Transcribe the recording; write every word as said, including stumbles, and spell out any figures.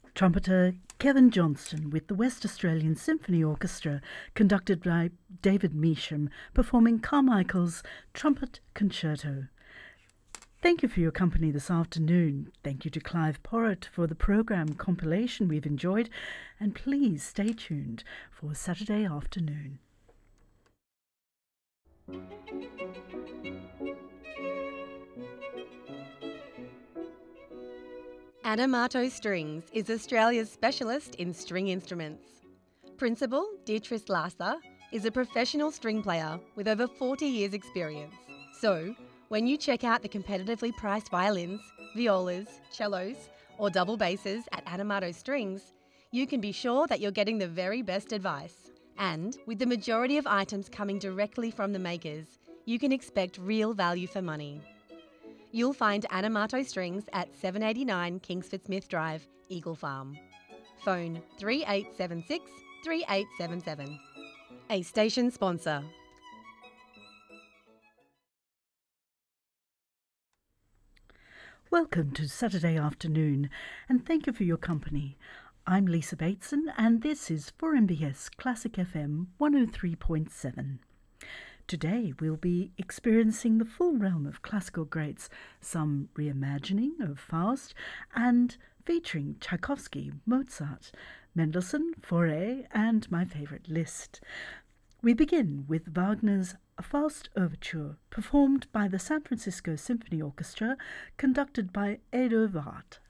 Trumpeter Kevin Johnston with the West Australian Symphony Orchestra, conducted by David Measham, performing Carmichael's Trumpet Concerto. Thank you for your company this afternoon. Thank you to Clive Porritt for the programme compilation we've enjoyed, and please stay tuned for Saturday afternoon. Anamato Strings is Australia's specialist in string instruments. Principal Beatrice Lasser is a professional string player with over forty years experience. So, when you check out the competitively priced violins, violas, cellos or double basses at Anamato Strings, you can be sure that you're getting the very best advice. And with the majority of items coming directly from the makers, you can expect real value for money. You'll find Anamato Strings at seven eighty-nine Kingsford Smith Drive, Eagle Farm. Phone three eight seven six, three eight seven seven. A station sponsor. Welcome to Saturday afternoon, and thank you for your company. I'm Lisa Bateson, and this is four M B S Classic F M one oh three point seven. Today we'll be experiencing the full realm of classical greats, some reimagining of Faust, and featuring Tchaikovsky, Mozart, Mendelssohn, Fauré, and my favourite Liszt. We begin with Wagner's Faust Overture, performed by the San Francisco Symphony Orchestra, conducted by Edo Ward.